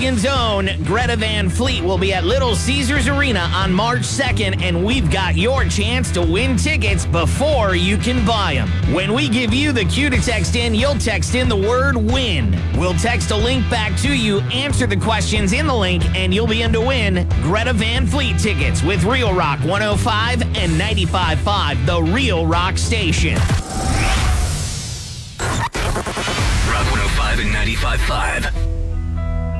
Michigan's own Greta Van Fleet will be at Little Caesars Arena on March 2nd, and we've got your chance to win tickets before you can buy them. When we give you the cue to text in, you'll text in the word WIN. We'll text a link back to you, answer the questions in the link, and you'll be in to win Greta Van Fleet tickets with Real Rock 105 and 95.5, the Real Rock station. Rock 105 and 95.5.